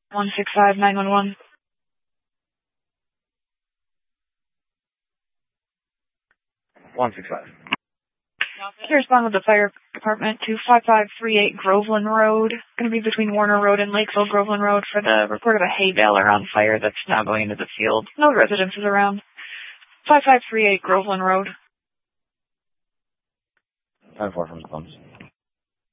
165-911. Can you respond with the fire department to 5538 Groveland Road? Going to be between Warner Road and Lakeville Groveland Road for the report of a hay baler on fire that's now going into the field. No residences around. 5538 Groveland Road. 10-4 from the phones.